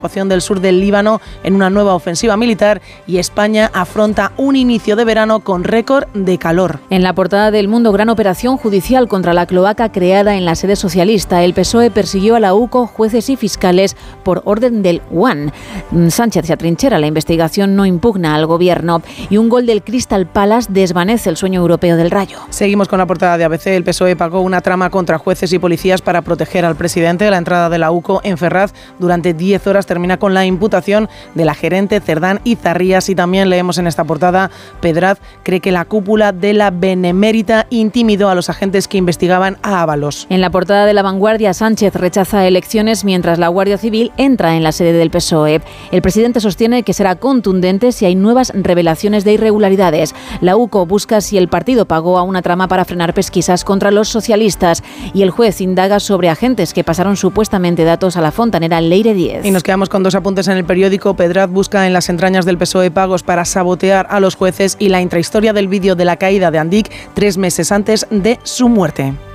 del sur del Líbano en una nueva ofensiva militar, y España afronta un inicio de verano con récord de calor. En la portada del Mundo, gran operación judicial contra la cloaca creada en la sede socialista. El PSOE persiguió a la UCO, jueces y fiscales por orden del UAN. Sánchez se atrinchera, la investigación no impugna al gobierno. Y un gol del Crystal Palace desvanece el sueño europeo del Rayo. Seguimos con la portada de ABC. El PSOE pagó una trama contra jueces y policías para proteger al presidente. La entrada de la UCO en Ferraz durante 10 horas termina con la imputación de la gerente Cerdán y Zarrías. Y también leemos en esta portada: Pedraz cree que la cúpula de la Benemérita intimidó a los agentes que investigaban a Ábalos. En la portada de La Vanguardia, Sánchez rechaza elecciones mientras la Guardia Civil entra en la sede del PSOE. El presidente sostiene que será contundente si hay nuevas revelaciones de irregularidades. La UCO busca si el partido pagó a una trama para frenar pesquisas contra los socialistas. Y el juez indaga sobre agentes que pasaron supuestamente datos a la fontanera Leire 10. Y nos quedamos con dos apuntes en el periódico. Pedraz busca en las entrañas del PSOE pagos para sabotear a los jueces, y la intrahistoria del vídeo de la caída de Andic 3 meses antes de su muerte.